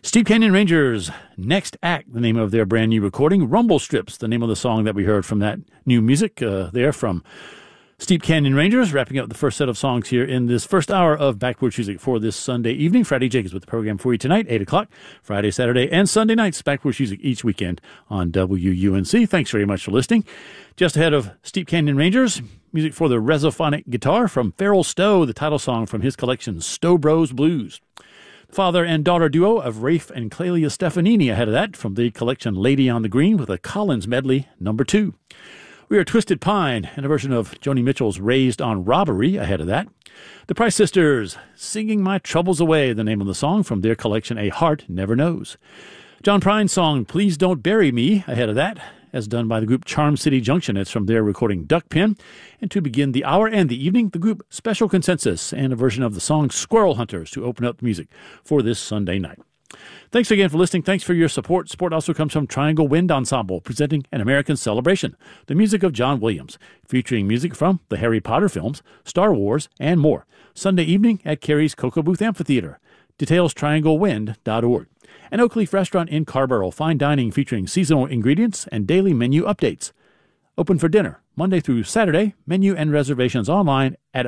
Steep Canyon Rangers, Next Act, the name of their brand new recording. Rumble Strips, the name of the song that we heard from that new music there from Steep Canyon Rangers, wrapping up the first set of songs here in this first hour of Backporch Music for this Sunday evening. Friday Jake is with the program for you tonight, 8 o'clock, Friday, Saturday, and Sunday nights. Backporch Music each weekend on WUNC. Thanks very much for listening. Just ahead of Steep Canyon Rangers, music for the Resophonic guitar from Farrell Stowe, the title song from his collection Stowe Bros Blues. Father and daughter duo of Rafe and Clelia Stefanini ahead of that from the collection Lady on the Green with a Collins medley, number 2. We are Twisted Pine and a version of Joni Mitchell's Raised on Robbery ahead of that. The Price Sisters, Singing My Troubles Away, the name of the song from their collection A Heart Never Knows. John Prine's song Please Don't Bury Me ahead of that, as done by the group Charm City Junction. It's from their recording Duck Pin. And to begin the hour and the evening, the group Special Consensus and a version of the song Squirrel Hunters to open up the music for this Sunday night. Thanks again for listening. Thanks for your support. Support also comes from Triangle Wind Ensemble, presenting An American Celebration, the music of John Williams, featuring music from the Harry Potter films, Star Wars, and more. Sunday evening at Carey's Cocoa Booth Amphitheater. Details trianglewind.org. An Oak Leaf restaurant in Carborough, fine dining featuring seasonal ingredients and daily menu updates. Open for dinner, Monday through Saturday. Menu and reservations online at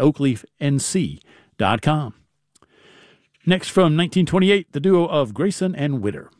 oakleafnc.com. Next, from 1928, the duo of Grayson and Witter.